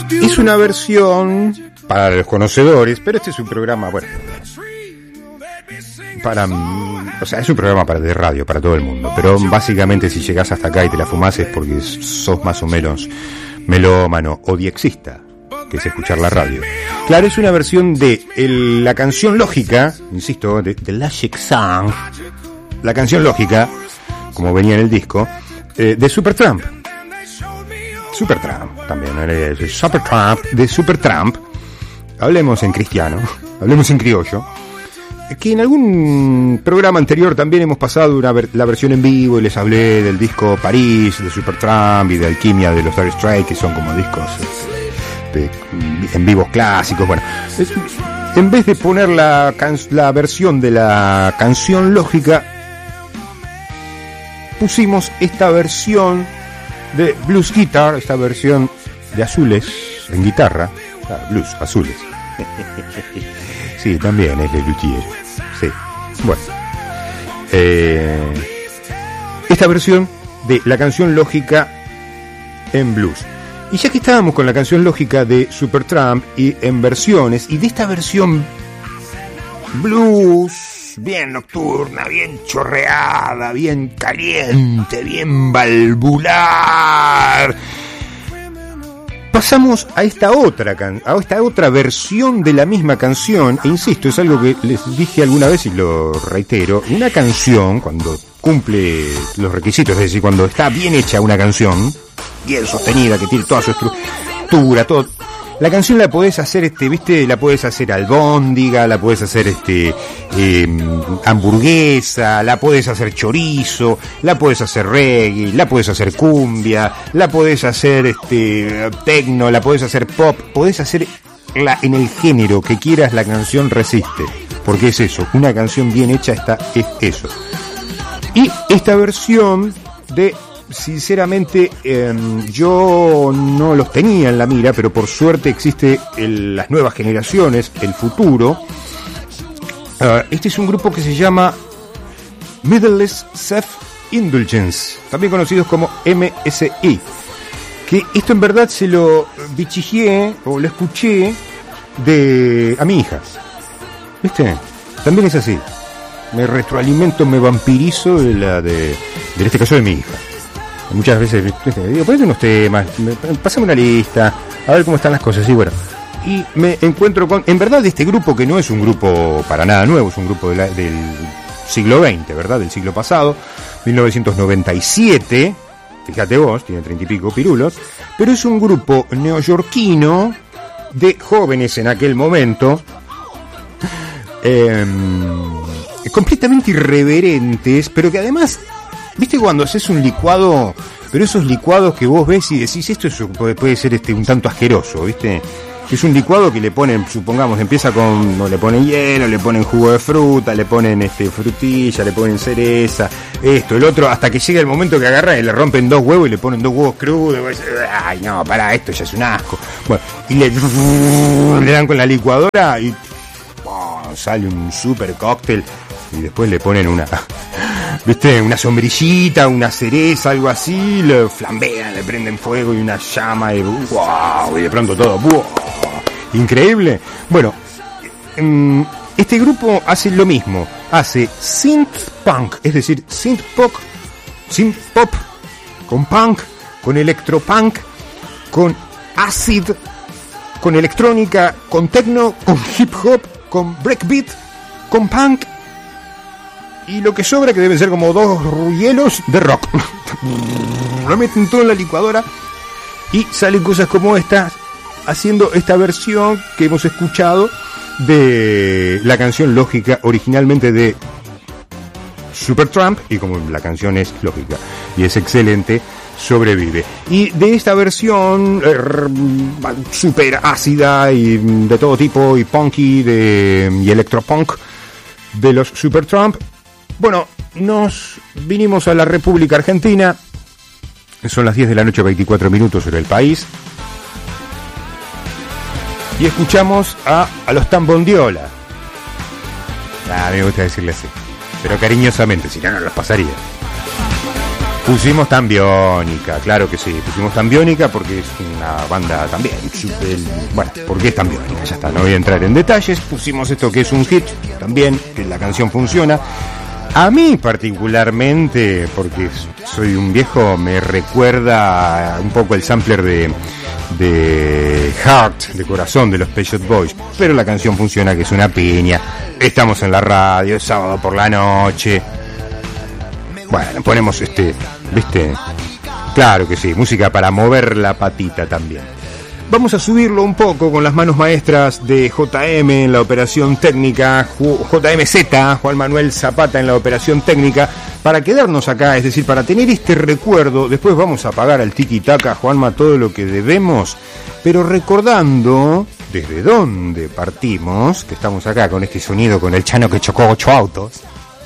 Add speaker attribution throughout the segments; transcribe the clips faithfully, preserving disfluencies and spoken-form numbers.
Speaker 1: Es una versión para los conocedores, pero este es un programa, bueno, para, o sea, es un programa para de radio, para todo el mundo, pero básicamente si llegás hasta acá y te la fumás es porque sos más o menos melómano o diexista, que es escuchar la radio. Claro, es una versión de el, la canción lógica, insisto, de, de Logic Song, la canción lógica, como venía en el disco, eh, de Supertramp. Supertramp, también, eh, Supertramp, de Supertramp. Hablemos en cristiano, hablemos en criollo. Que en algún programa anterior también hemos pasado una ver, la versión en vivo y les hablé del disco París, de Supertramp y de Alquimia de los Dire Straits, que son como discos de, de, en vivos clásicos. Bueno, es, en vez de poner la, can, la versión de la canción lógica, pusimos esta versión de Blues Guitar, esta versión de Azules en guitarra, ah, blues, Azules. Sí, también es de Luthier. Sí, bueno. Eh, esta versión de la canción lógica en blues. Y ya que estábamos con la canción lógica de Supertramp y en versiones, y de esta versión blues, bien nocturna, bien chorreada, bien caliente, bien valvular, pasamos a esta otra can- a esta otra versión de la misma canción, e insisto, es algo que les dije alguna vez y lo reitero, una canción cuando cumple los requisitos, es decir, cuando está bien hecha una canción, bien sostenida, que tiene toda su estructura, todo, la canción la podés hacer, este, viste, la podés hacer albóndiga, la podés hacer, este, eh, hamburguesa, la podés hacer chorizo, la podés hacer reggae, la podés hacer cumbia, la podés hacer, este, tecno, la podés hacer pop, podés hacer la, en el género que quieras, la canción resiste, porque es eso, una canción bien hecha está, es eso. Y esta versión de, sinceramente, eh, yo no los tenía en la mira, pero por suerte existe el, las nuevas generaciones, el futuro. Uh, este es un grupo que se llama Middle East Self Indulgence, también conocidos como M S I. Que esto en verdad se lo bichigié o lo escuché de a mi hija. ¿Viste? También es así. Me retroalimento, me vampirizo de la de, de en este caso de mi hija. Muchas veces digo, ponete unos temas, pásame una lista, a ver cómo están las cosas, y bueno, y me encuentro con, en verdad, este grupo que no es un grupo para nada nuevo, es un grupo de la, del siglo veinte, ¿verdad? Del siglo pasado, mil novecientos noventa y siete, fíjate vos, tiene treinta y pico pirulos, pero es un grupo neoyorquino de jóvenes en aquel momento, eh, completamente irreverentes, pero que además, ¿viste cuando haces un licuado, pero esos licuados que vos ves y decís, esto es, puede, puede ser este un tanto asqueroso, ¿viste? Es un licuado que le ponen, supongamos, empieza con, no, le ponen hielo, le ponen jugo de fruta, le ponen este frutilla, le ponen cereza, esto, el otro, hasta que llega el momento que agarran y le rompen dos huevos y le ponen dos huevos crudos, y vos, ay no, pará, esto ya es un asco. Bueno, y le, le dan con la licuadora y oh, sale un super cóctel. Y después le ponen una, ¿viste? Una sombrillita, una cereza, algo así, le flambean, le prenden fuego y una llama y wow, y de pronto todo, wow, increíble. Bueno, este grupo hace lo mismo, hace synth punk, es decir, synth pop, synth pop, con punk, con electropunk, con acid, con electrónica, con techno, con hip hop, con breakbeat, con punk. Y lo que sobra, que deben ser como dos hielos de rock. Lo meten todo en la licuadora y salen cosas como estas, haciendo esta versión que hemos escuchado de la canción lógica originalmente de Supertramp, y como la canción es lógica y es excelente, sobrevive. Y de esta versión eh, super ácida y de todo tipo, y punky de, y electropunk de los Supertramp, bueno, nos vinimos a la República Argentina. Son las diez de la noche, veinticuatro minutos sobre el país. Y escuchamos a, a los Tambondiola. Ah, me gusta decirle así, pero cariñosamente, si no, no los pasaría. Pusimos Tambiónica, claro que sí, pusimos Tambiónica porque es una banda también, super, bueno, porque es Tambiónica, ya está, no voy a entrar en detalles. Pusimos esto que es un hit también, que la canción funciona. A mí particularmente, porque soy un viejo, me recuerda un poco el sampler de, de Heart, de Corazón, de los Pet Shop Boys, pero la canción funciona, que es una piña. Estamos en la radio, es sábado por la noche. Bueno, ponemos este, ¿viste? Claro que sí, música para mover la patita también. Vamos a subirlo un poco con las manos maestras de J M en la operación técnica, J M Z, Juan Manuel Zapata en la operación técnica, para quedarnos acá, es decir, para tener este recuerdo. Después vamos a pagar al tiki-taka, Juanma, todo lo que debemos, pero recordando desde dónde partimos, que estamos acá con este sonido, con el Chano que chocó ocho autos.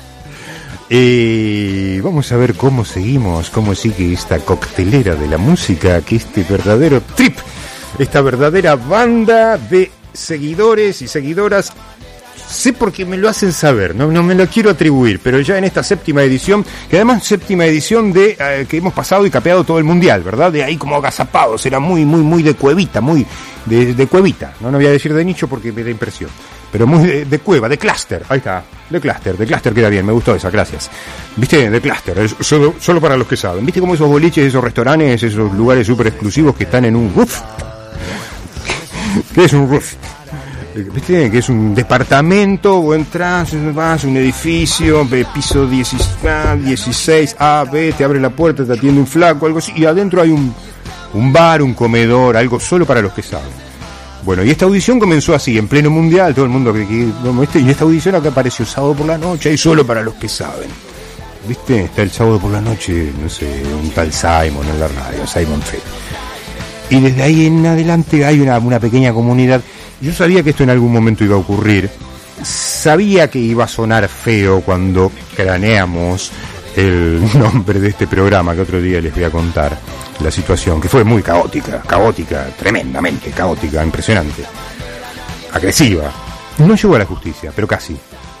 Speaker 1: Y vamos a ver cómo seguimos, cómo sigue esta coctelera de la música, que este verdadero trip, esta verdadera banda de seguidores y seguidoras. Sé por qué me lo hacen saber, no, no me lo quiero atribuir, pero ya en esta séptima edición, que además séptima edición de eh, que hemos pasado y capeado todo el mundial, ¿verdad? De ahí como agazapados, era muy, muy, muy de cuevita, muy de, de cuevita, no, no voy a decir de nicho porque me da impresión, pero muy de, de cueva, de clúster, ahí está, de clúster, de clúster queda bien, me gustó esa, gracias. ¿Viste? De clúster, solo, solo para los que saben. ¿Viste cómo esos boliches, esos restaurantes, esos lugares súper exclusivos que están en un roof? ¿Qué es un roof? ¿Viste? Que es un departamento, o entras, vas a un edificio, piso dieciséis, A, B, te abre la puerta, te atiende un flaco, algo así, y adentro hay un, un bar, un comedor, algo solo para los que saben. Bueno, y esta audición comenzó así, en pleno mundial, todo el mundo que, que ¿viste? Y esta audición acá apareció sábado por la noche, y solo para los que saben. ¿Viste? Está el sábado por la noche, no sé, un tal Simon en la radio, Simon Tree. Y desde ahí en adelante hay una, una pequeña comunidad. Yo sabía que esto en algún momento iba a ocurrir. Sabía que iba a sonar feo cuando craneamos el nombre de este programa, que otro día les voy a contar la situación, que fue muy caótica, caótica, tremendamente caótica, impresionante, agresiva. No llegó a la justicia, pero casi.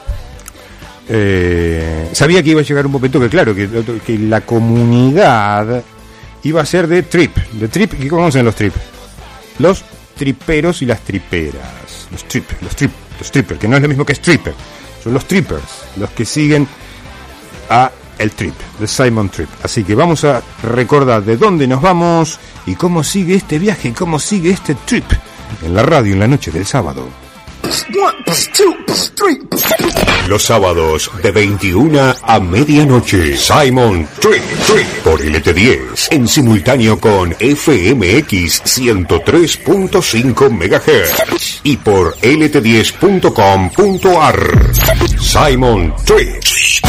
Speaker 1: Eh, sabía que iba a llegar un momento que, claro, que, que la comunidad iba a ser de trip, de trip, ¿qué conocen los trip? Los triperos y las triperas, los trip, los trip, los trippers, que no es lo mismo que stripper, son los trippers, los que siguen a el trip, de Simon Trip. Así que vamos a recordar de dónde nos vamos y cómo sigue este viaje, cómo sigue este trip en la radio en la noche del sábado. Los sábados de veintiuna a medianoche, Simon Trip, Trip por L T diez, en simultáneo con F M X ciento tres punto cinco megahertz y por L T diez punto com punto a r. Simon Trip.